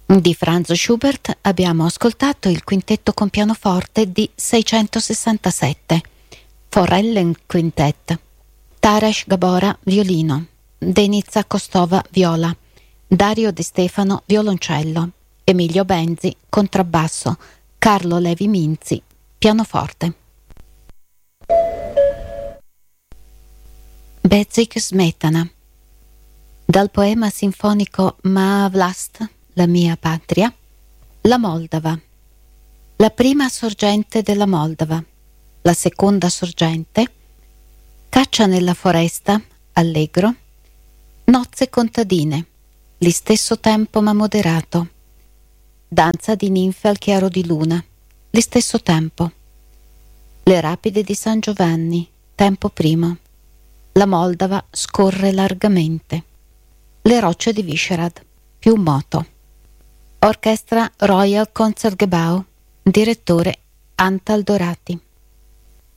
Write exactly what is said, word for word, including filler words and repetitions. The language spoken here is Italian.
Di Franz Schubert abbiamo ascoltato il quintetto con pianoforte di seicentosessantasette, Forellen Quintet, Taras Gabora violino, Denica Kostova viola, Dario De Stefano violoncello, Emilio Benzi contrabbasso, Carlo Levi Minzi pianoforte. Bedřich Smetana. Dal poema sinfonico Má vlast, la mia patria, la Moldava. La prima sorgente della Moldava, la seconda sorgente, caccia nella foresta, allegro, nozze contadine, li stesso tempo ma moderato, danza di ninfe al chiaro di luna, li stesso tempo, le rapide di San Giovanni, tempo primo, la Moldava scorre largamente, le rocce di Vyšehrad, più moto. Orchestra Royal Concertgebouw, direttore Antal Dorati.